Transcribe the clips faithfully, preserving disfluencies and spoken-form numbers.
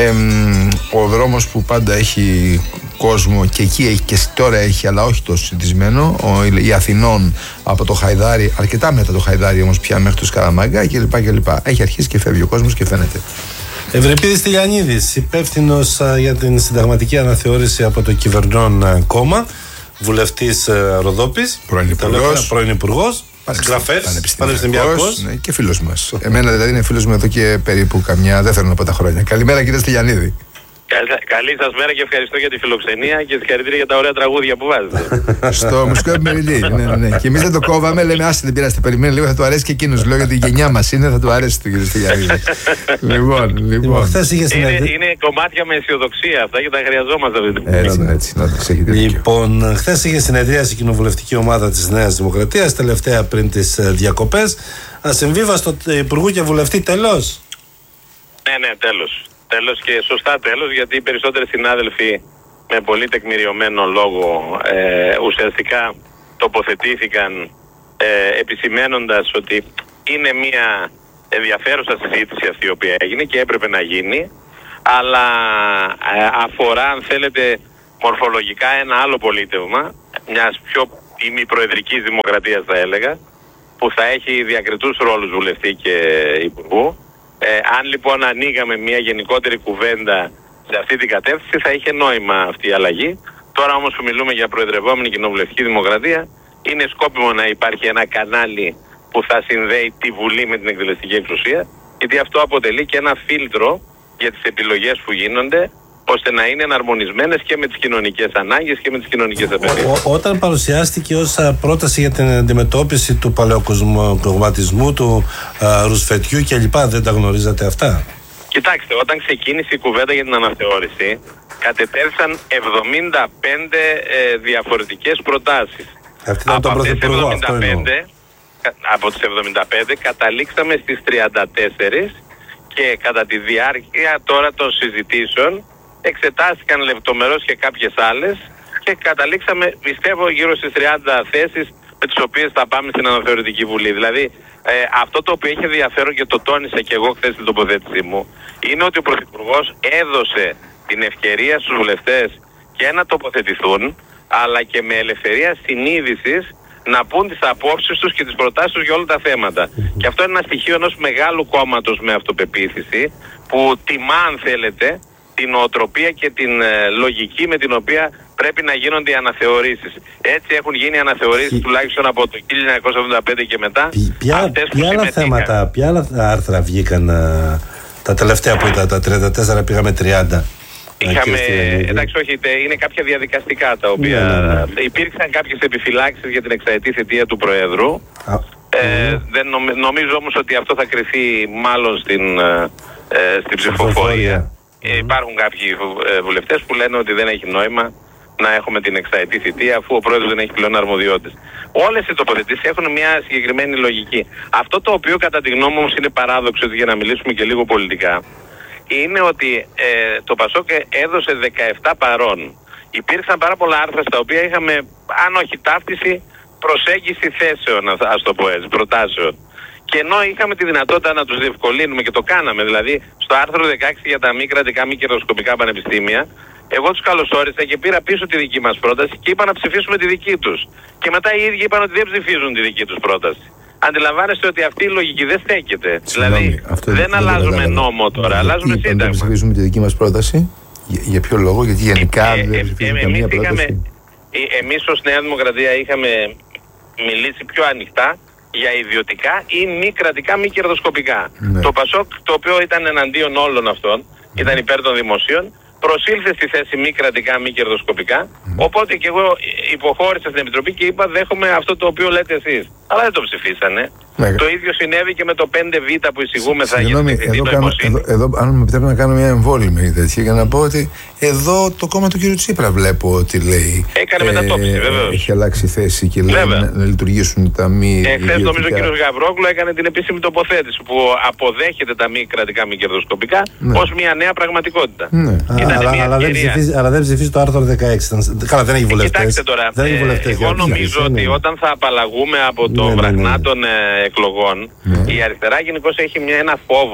Ε, ο δρόμος που πάντα έχει κόσμο και εκεί έχει και τώρα έχει, αλλά όχι τόσο συνηθισμένο, η Αθηνών από το Χαϊδάρι, αρκετά μετά το Χαϊδάρι όμως πια μέχρι το Σκαραμάγκα κλπ. Έχει αρχίσει και φεύγει ο κόσμος και φαίνεται. Ευρυπίδης Τηλιανίδης, υπεύθυνος για την συνταγματική αναθεώρηση από το κυβερνών κόμμα, βουλευτής Ροδόπης, πρώην υπουργός, συγγραφέας, πανεπιστημιακός, ναι, και φίλος μας. Εμένα δηλαδή είναι φίλος μου εδώ και περίπου καμιά, δεν θέλω να πω τα χρόνια. Καλημέρα κύριε Τηλιανίδη. Καλή σας μέρα και ευχαριστώ για τη φιλοξενία και συγχαρητήρια για τα ωραία τραγούδια που βάζετε. Στο μουσικό επιμελητή. Ναι, ναι, ναι. Και εμείς δεν το κόβαμε, λέμε άσε δεν πειράζετε, περιμένει λίγο, θα του αρέσει και εκείνος. Λέω γιατί η γενιά μας είναι, θα του αρέσει το κύριο Στυλιανίδη. Λοιπόν, λοιπόν. Είναι, είναι κομμάτια με αισιοδοξία αυτά και τα χρειαζόμαστε αυτή τη στιγμή. Έτσι, έτσι. Λοιπόν, χθες είχε συνεδρίαση η κοινοβουλευτική ομάδα της Νέας Δημοκρατίας, τελευταία πριν τις διακοπές. Ασυμβίβαστο Υπουργού και Βουλευτή τέλος. Ναι, ναι, τέλος. Τέλος και σωστά τέλος, γιατί οι περισσότεροι συνάδελφοι με πολύ τεκμηριωμένο λόγο ε, ουσιαστικά τοποθετήθηκαν ε, επισημαίνοντας ότι είναι μια ενδιαφέρουσα συζήτηση αυτή η οποία έγινε και έπρεπε να γίνει, αλλά ε, αφορά, αν θέλετε, μορφολογικά ένα άλλο πολίτευμα μιας πιο ημιπροεδρικής δημοκρατίας θα έλεγα, που θα έχει διακριτούς ρόλους βουλευτή και υπουργού. Ε, αν λοιπόν ανοίγαμε μια γενικότερη κουβέντα σε αυτή την κατεύθυνση θα είχε νόημα αυτή η αλλαγή. Τώρα όμως που μιλούμε για προεδρευόμενη κοινοβουλευτική δημοκρατία, είναι σκόπιμο να υπάρχει ένα κανάλι που θα συνδέει τη Βουλή με την εκτελεστική εξουσία, γιατί αυτό αποτελεί και ένα φίλτρο για τις επιλογές που γίνονται, ώστε να είναι εναρμονισμένες και με τις κοινωνικές ανάγκες και με τις κοινωνικές απαιτήσεις. Όταν παρουσιάστηκε ως πρόταση για την αντιμετώπιση του παλαιοκοσμοκρατισμού, του α, ρουσφετιού κλπ, δεν τα γνωρίζατε αυτά? Κοιτάξτε, όταν ξεκίνησε η κουβέντα για την αναθεώρηση, κατετέθησαν εβδομήντα πέντε ε, διαφορετικές προτάσεις. Αυτή ήταν από, αυτές εβδομήντα πέντε, από τις εβδομήντα πέντε καταλήξαμε στις τριάντα τέσσερα και κατά τη διάρκεια τώρα των συζητήσεων εξετάστηκαν λεπτομερώς και κάποιες άλλες και καταλήξαμε, πιστεύω, γύρω στις τριάντα θέσεις με τις οποίες θα πάμε στην αναθεωρητική βουλή. Δηλαδή ε, αυτό το οποίο έχει ενδιαφέρον και το τόνισα και εγώ χθες στην τοποθέτησή μου, είναι ότι ο Πρωθυπουργός έδωσε την ευκαιρία στους βουλευτές και να τοποθετηθούν, αλλά και με ελευθερία συνείδησης να πούν τις απόψεις τους και τις προτάσεις τους για όλα τα θέματα. Mm-hmm. Και αυτό είναι ένα στοιχείο ενός μεγάλου κόμματος με αυτοπεποίθηση που τιμά, αν θέλετε, την νοοτροπία και την ε, λογική με την οποία πρέπει να γίνονται οι αναθεωρήσεις. Έτσι έχουν γίνει αναθεωρήσεις Ποι... τουλάχιστον από το χίλια εννιακόσια εβδομήντα πέντε και μετά. Ποια, ποια άλλα θέματα, ποια άλλα άρθρα βγήκαν α, τα τελευταία που ήταν, τα τριάντα τέσσερα πήγαμε τριάντα? Είχαμε, εντάξει, όχι, είναι κάποια διαδικαστικά τα οποία ναι, ναι, ναι. υπήρξαν κάποιες επιφυλάξεις για την εξαετή θητεία του Προέδρου. Α, ε, ναι. δεν νομι, νομίζω όμως ότι αυτό θα κριθεί μάλλον στην, ε, στην ψηφοφορία. Ε, υπάρχουν κάποιοι βουλευτές που λένε ότι δεν έχει νόημα να έχουμε την εξαετή θητεία αφού ο Πρόεδρος δεν έχει πλέον αρμοδιότητες. Όλες οι τοποθετήσεις έχουν μια συγκεκριμένη λογική. Αυτό το οποίο κατά τη γνώμη μου είναι παράδοξο, για να μιλήσουμε και λίγο πολιτικά, είναι ότι ε, το ΠΑΣΟΚ έδωσε δεκαεπτά παρών. Υπήρξαν πάρα πολλά άρθρα στα οποία είχαμε, αν όχι ταύτιση, προσέγγιση θέσεων, ας το πω έτσι, προτάσεων. Και ενώ είχαμε τη δυνατότητα να τους διευκολύνουμε και το κάναμε, δηλαδή στο άρθρο δεκαέξι για τα μη κρατικά, μη κερδοσκοπικά πανεπιστήμια, εγώ τους καλωσόρισα και πήρα πίσω τη δική μας πρόταση και είπα να ψηφίσουμε τη δική τους. Και μετά οι ίδιοι είπαν ότι δεν ψηφίζουν τη δική τους πρόταση. Αντιλαμβάνεστε ότι αυτή η λογική δεν στέκεται. Συγγνώμη, δηλαδή δεν, δεν αλλάζουμε νόμο τώρα, αλλάζουμε σύνταγμα. Δεν ψηφίζουμε τη δική μας πρόταση. Για, για ποιο λόγο? Γιατί γενικά ε, δεν ψηφίζουμε ε, καμία πρόταση. Ε, εμείς ως Νέα Δημοκρατία είχαμε μιλήσει πιο ανοιχτά για ιδιωτικά ή μη κρατικά, μη κερδοσκοπικά. Ναι. Το ΠΑΣΟΚ, το οποίο ήταν εναντίον όλων αυτών, ναι. ήταν υπέρ των δημοσίων, προσήλθε στη θέση μη κρατικά, μη κερδοσκοπικά. Mm. Οπότε και εγώ υποχώρησα στην Επιτροπή και είπα δέχομαι αυτό το οποίο λέτε εσείς. Αλλά δεν το ψηφίσανε. Ναι. Το ίδιο συνέβη και με το πέντε β που εισηγούμεθα για την εδώ, εδώ, εδώ, αν με επιτρέπει να κάνω μια εμβόλυμη τέτοια για να πω ότι εδώ το κόμμα του κ. Τσίπρα βλέπω ότι λέει. Έκανε ε, μετατόπιση, βεβαίως. Έχει αλλάξει θέση και λέει να, να λειτουργήσουν τα μη. Εχθές νομίζω ο κ. Γαβρόγλου έκανε την επίσημη τοποθέτηση που αποδέχεται τα μη κρατικά, μη κερδοσκοπικά ναι. ως μια νέα πραγματικότητα. Ναι. Αλλά, αλλά, δεν ψηφίζει, αλλά δεν ψηφίζει το άρθρο δεκαέξι. Καλά, δεν έχει βουλευτές. Κοιτάξτε τώρα, δεν έχει βουλευτές, εγώ νομίζω ότι όταν θα απαλλαγούμε από το βραχνά των εκλογών, η αριστερά γενικώς έχει μια, ένα φόβο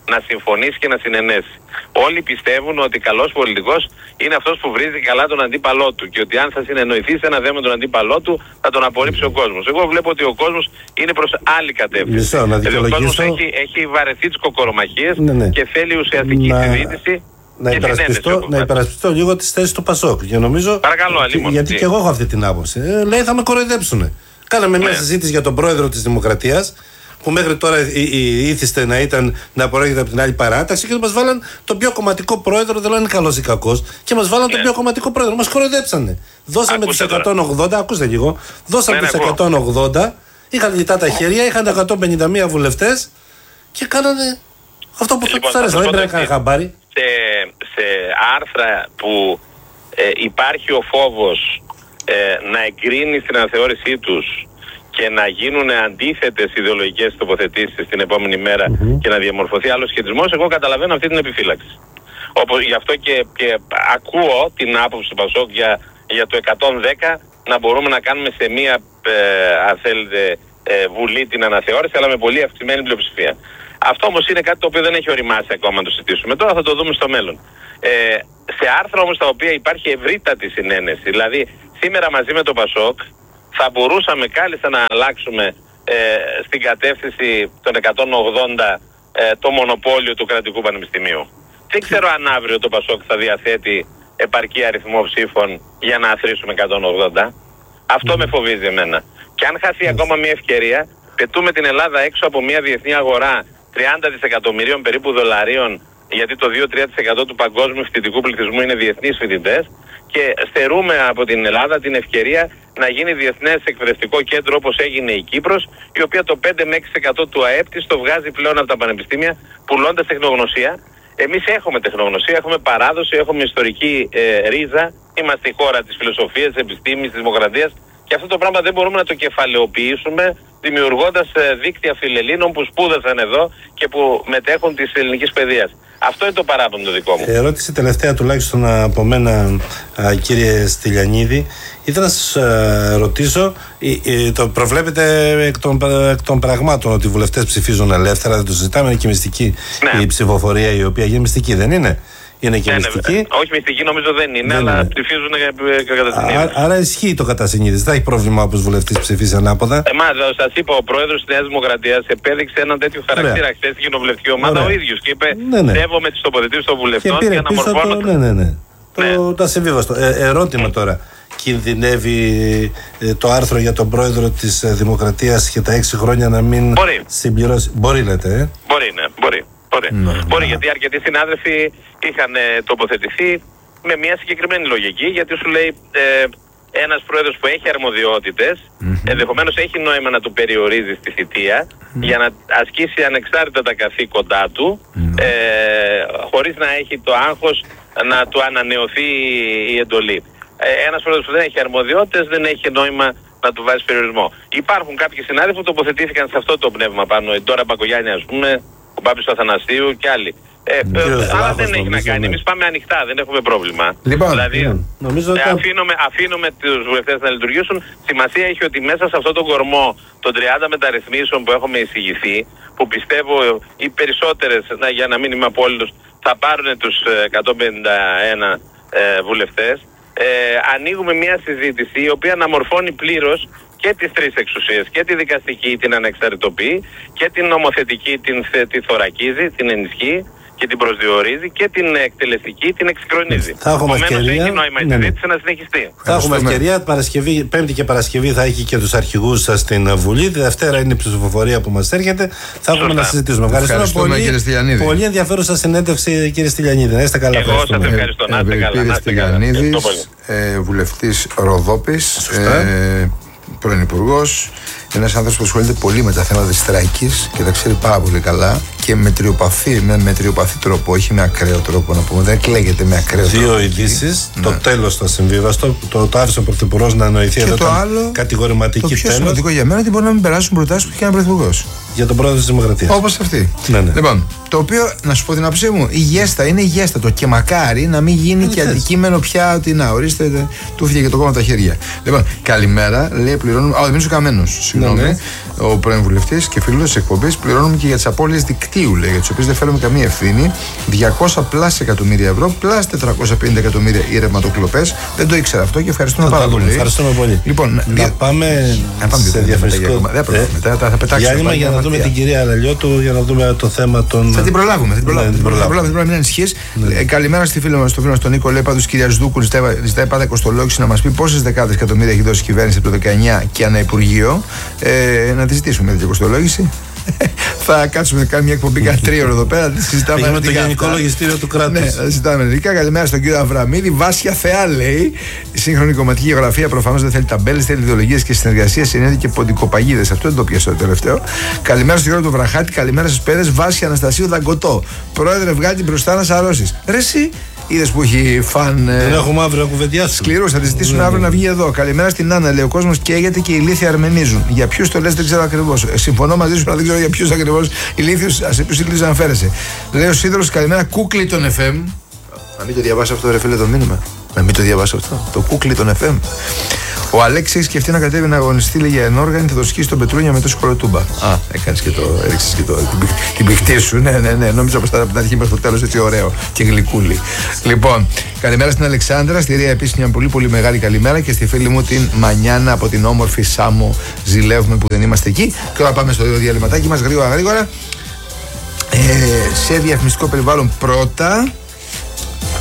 να συμφωνήσει και να συνενέσει. Όλοι πιστεύουν ότι καλός πολιτικός είναι αυτός που βρίζει καλά τον αντίπαλό του και ότι αν θα συνεννοηθεί σε ένα θέμα με τον αντίπαλό του θα τον απορρίψει ο κόσμος. Εγώ βλέπω ότι ο κόσμος είναι προς άλλη κατεύθυνση. Μισό, να δηλαδή, ο κόσμος έχει, έχει βαρεθεί τις κοκορομαχίες ναι, ναι. και θέλει ουσιαστική να... συζήτηση. Να υπερασπιστώ, να υπερασπιστώ λίγο τις θέσεις του Πασόκ. Και νομίζω, παρακαλώ, αλίμον, γιατί τι. και εγώ έχω αυτή την άποψη. Ε, λέει θα με κοροϊδέψουνε. Κάναμε μια ναι. συζήτηση για τον πρόεδρο της Δημοκρατίας, που μέχρι τώρα ήθιστε να ήταν να προέρχεται από την άλλη παράταξη και μας βάλαν τον πιο κομματικό πρόεδρο, δεν είναι καλός ή κακός, και μας βάλαν ναι. τον πιο κομματικό πρόεδρο. Μας κοροϊδέψανε. Δώσαμε τους εκατόν ογδόντα, ακούστε λίγο, δώσαμε ναι, τους εκατόν ογδόντα, είχαν λιτά τα χέρια, είχαν εκατόν πενήντα μία βουλευτές και κάνανε αυτό που λοιπόν, τους άρεσε. Δεν πρέπει να κάνει χαμπάρι. Σε, σε άρθρα που ε, υπάρχει ο φόβος ε, να εγκρίνει στην αναθεώρησή τους και να γίνουν αντίθετες ιδεολογικές τοποθετήσεις την επόμενη μέρα mm-hmm. και να διαμορφωθεί άλλος σχετισμός, εγώ καταλαβαίνω αυτή την επιφύλαξη. Όπως, γι' αυτό και, και ακούω την άποψη του Πασόκ για, για το εκατόν δέκα να μπορούμε να κάνουμε σε μία ε, αν θέλετε, ε, βουλή την αναθεώρηση, αλλά με πολύ αυξημένη πλειοψηφία. Αυτό όμως είναι κάτι το οποίο δεν έχει οριμάσει ακόμα να το συζητήσουμε. Τώρα θα το δούμε στο μέλλον. Ε, σε άρθρα όμως τα οποία υπάρχει ευρύτατη συνένεση, δηλαδή σήμερα μαζί με το Πασόκ θα μπορούσαμε κάλλιστα να αλλάξουμε ε, στην κατεύθυνση των εκατόν ογδόντα ε, το μονοπόλιο του κρατικού πανεπιστημίου. Δεν ξέρω αν αύριο το Πασόκ θα διαθέτει επαρκή αριθμό ψήφων για να αθροίσουμε εκατόν ογδόντα. Αυτό mm. με φοβίζει εμένα. Και αν χαθεί mm. ακόμα μια ευκαιρία, πετούμε την Ελλάδα έξω από μια διεθνή αγορά τριάντα δισεκατομμυρίων περίπου δολαρίων, γιατί το δύο με τρία τοις εκατό του παγκόσμιου φοιτητικού πληθυσμού είναι διεθνείς φοιτητές, και στερούμε από την Ελλάδα την ευκαιρία να γίνει διεθνές εκπαιδευτικό κέντρο όπως έγινε η Κύπρος, η οποία το πέντε με έξι τοις εκατό του ΑΕΠ της το βγάζει πλέον από τα πανεπιστήμια, πουλώντας τεχνογνωσία. Εμείς έχουμε τεχνογνωσία, έχουμε παράδοση, έχουμε ιστορική ε, ρίζα, είμαστε η χώρα της φιλοσοφίας, της επιστήμης, της δημοκρατίας, και αυτό το πράγμα δεν μπορούμε να το κεφαλαιοποιήσουμε δημιουργώντας ε, δίκτυα φιλελλήνων που σπούδασαν εδώ και που μετέχουν της ελληνικής παιδείας. Αυτό είναι το παράπονο το δικό μου. Ερώτηση τελευταία τουλάχιστον από μένα, α, κύριε Στυλιανίδη. Ήθελα να σας α, ρωτήσω, ε, ε, το προβλέπετε εκ των, εκ των πραγμάτων ότι οι βουλευτές ψηφίζουν ελεύθερα, δεν το συζητάμε, είναι και μυστική ναι. η ψηφοφορία η οποία γίνει μυστική, δεν είναι? Είναι και ναι, μυστική. Ναι, όχι μυστική νομίζω δεν είναι, δεν αλλά είναι. Ψηφίζουν κατά συνείδηση. Άρα ισχύει το κατά συνείδηση. Δεν έχει πρόβλημα όπως βουλευτής ψηφίσει ανάποδα. Εμάς, σας είπα, ο πρόεδρος της Νέας Δημοκρατίας επέδειξε έναν τέτοιο χαρακτήρα χθες στην κοινοβουλευτική ομάδα ο ίδιος και είπε ναι, ναι. σέβομαι τις τοποθετήσεις των βουλευτών για να μορφώνω. Το, ναι, ναι, ναι. ναι. Το, το ασυμβίβαστο. Ε, ερώτημα τώρα. Κινδυνεύει ε, το άρθρο για τον πρόεδρο της ε, Δημοκρατίας και τα έξι χρόνια να μην μπορεί. συμπληρώσει? Μπορεί, λέτε. Ε? Μπορεί, ναι, μπορεί. Μπορεί, ναι, μπορεί ναι. γιατί αρκετοί συνάδελφοι είχαν ε, τοποθετηθεί με μια συγκεκριμένη λογική, γιατί σου λέει ε, ένας πρόεδρος που έχει αρμοδιότητες mm-hmm. ενδεχομένως έχει νόημα να του περιορίζει στη θητεία mm-hmm. για να ασκήσει ανεξάρτητα τα καθήκοντά του mm-hmm. ε, χωρίς να έχει το άγχος να του ανανεωθεί η εντολή. Ε, ένας πρόεδρος που δεν έχει αρμοδιότητες δεν έχει νόημα να του βάζει περιορισμό. Υπάρχουν κάποιοι συνάδελφοι που τοποθετήθηκαν σε αυτό το πνεύμα πάνω, η Ντόρα Μπακογιάννη ας πούμε, ο Μπάμπης του Αθανασίου και άλλοι. Ε, ε, αλλά δεν έχει να κάνει. Εμείς πάμε ανοιχτά, δεν έχουμε πρόβλημα. Λοιπόν, δηλαδή, νομίζω ε, αφήνουμε, αφήνουμε τους βουλευτές να λειτουργήσουν. Σημασία έχει ότι μέσα σε αυτόν τον κορμό των τριάντα μεταρρυθμίσεων που έχουμε εισηγηθεί, που πιστεύω οι περισσότερες, να, για να μην είμαι απόλυτος, θα πάρουν τους εκατόν πενήντα ένα ε, βουλευτές, ε, ανοίγουμε μια συζήτηση η οποία αναμορφώνει πλήρως και τις τρεις εξουσίες, και τη δικαστική την ανεξαρτητοποιεί και την νομοθετική την, τη θωρακίζει, την ενισχύει και την προσδιορίζει και την εκτελεστική την εξυγχρονίζει. Θα έχουμε Επομένως ευκαιρία έχει νόημα η ναι, συζήτηση ναι. να συνεχιστεί. Θα έχουμε ευκαιρία. Παρασκευή, Πέμπτη και Παρασκευή θα έχει και τους αρχηγούς σας στην Βουλή. Τη Δευτέρα είναι η ψηφοφορία που μας έρχεται. Θα έχουμε να συζητήσουμε. Ευχαριστούμε, ευχαριστούμε πολύ. Κύριε Στυλιανίδη. Πολύ ενδιαφέρουσα συνέντευξη, κύριε Στυλιανίδη. Να είστε καλά. Εγώ σας ευχαριστώ. Να είστε καλά. Κύριε Στυλιανίδης, βουλευτής Ροδόπης, πρώην υπουργός. Ένας άνθρωπος που ασχολείται πολύ με τα θέματα της Στραϊκής και τα ξέρει πάρα πολύ καλά και μετριοπαθή, με μετριοπαθή τρόπο, όχι με ακραίο τρόπο να πούμε. Δεν εκλέγεται με ακραίο τρόπο. Δύο ειδήσεις. Ναι. Το τέλος το συμβίβαστο, το, το άφησε ο Πρωθυπουργός να εννοηθεί εδώ. Το άλλο, κατηγορηματική τέλος. Το πιο σημαντικό για μένα είναι ότι μπορεί να μην περάσουν προτάσεις που είχε ένα Πρωθυπουργός. Για τον πρόεδρο της Δημοκρατίας. Όπως αυτή. Ναι, ναι. Λοιπόν, το οποίο, να σου πω την άποψή μου, η γέστα είναι γέστατο και μακάρι να μην γίνει είναι και θες. αντικείμενο πια ότι να ορίστε, του φύγε και το κόμμα τα χέρια. Λοιπόν, καλημέρα, λέει πληρώνουμε. Α, δεν είσαι ο Καμένος. Συγγνώμη. Ναι, ναι. Ο πρώην βουλευτής και φίλος της εκπομπής, πληρώνουμε και για τις απώλειες δικτύου. δικτύου, λέει, για τις οποίες δεν φέρουμε καμία ευθύνη, διακόσια πλάς εκατομμύρια ευρώ, πλάς τετρακόσια πενήντα εκατομμύρια οι ρευματοκλοπές. Δεν το ήξερα αυτό και ευχαριστούμε πάρα πολύ. Ευχαριστούμε πολύ. Λοιπόν, να δια... πάμε, να πάμε σε διαφημιστικό. Δεν θα πετάξουμε. Για να δούμε την κυρία Αραλιώτου, για να δούμε το θέμα των. Θα την προλάβουμε. Θα την προλάβουμε. Μην ανησυχείς. Καλημέρα στη φίλη μας, στο φίλο μας τον Νίκο Λέπαδους, κυρία Σδούκου, ζητάει πάντα κοστολόγηση να μας πει πόσες δεκάδες εκατομμύρια έχει δώσει η κυβέρνηση από το δεκαεννιά και ανά Υπουργείο. Ε, να τη ζητήσουμε τέτοια κοστολόγηση. Θα κάτσουμε να κάνουμε μια εκπομπή κάθε τρίωρο εδώ πέρα. Συζητάμε με το Γενικό Λογιστήριο του Κράτους. Ναι, συζητάμε ελληνικά. Καλημέρα στον κύριο Αβραμίδη. Βάσια Θεά, λέει. Η σύγχρονη κομματική γεωγραφία προφανώς δεν θέλει ταμπέλες, θέλει ιδεολογίες και συνεργασίες, συνέδει και ποντικοπαγίδες. Αυτό δεν το πιάσα το τελευταίο. Καλημέρα στον κύριο του Βραχάτη. Καλημέρα στους παιδες. Βάσια Αναστασίου Δαγκωτό. Πρόεδρε, βγάλει μπροστά να σαρώσεις. Ρε εσύ. Είδες που έχει φαν. Δεν έχουμε αύριο να κουβεντιάσουμε. Σκληρούς, θα τη ζητήσουμε αύριο να βγει εδώ. Καλημέρα στην Άννα. Λέει: ο κόσμος καίγεται και οι ηλίθιοι αρμενίζουν. Για ποιους το λες δεν ξέρω ακριβώς. Ε, συμφωνώ μαζί σου, αλλά δεν ξέρω για ποιους ακριβώς ηλίθιους. Α ποιους ηλίθιους αναφέρεσαι. Λέει ο Σίδωρος: καλημέρα, κούκλι των εφ εμ. Να μην το διαβάσω αυτό, ρε φίλε, το μήνυμα. Να μην το διαβάσω αυτό. Το κούκλι των εφ εμ. Ο Αλέξη έχει σκεφτεί να κατέβει να αγωνιστεί, λέει, για ενόργανη, θα το σκίσει τον Πετρούνια με το σκολοτούμπα. Α, έκανε και το, έριξε και το, την, την πηχτή σου. Ναι, ναι, ναι. Νόμιζα πω ήταν από την αρχή μέχρι το τέλο έτσι ωραίο και γλυκούλη. Λοιπόν, καλημέρα στην Αλεξάνδρα, στη Ρία επίση μια πολύ πολύ μεγάλη καλημέρα και στη φίλη μου την Μανιάνα από την όμορφη Σάμο. Ζηλεύουμε που δεν είμαστε εκεί. Και τώρα πάμε στο διαλυματάκι μα γρήγορα γρήγορα. Ε, σε διαφημιστικό περιβάλλον πρώτα.